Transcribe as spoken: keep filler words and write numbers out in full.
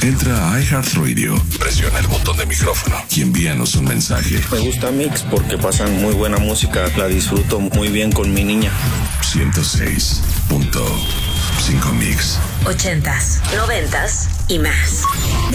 Entra a iHeartRadio, presiona el botón de micrófono y envíanos un mensaje. Me gusta Mix porque pasan muy buena música, la disfruto muy bien con mi niña. ciento seis punto cinco Mix. Ochentas, noventas y más.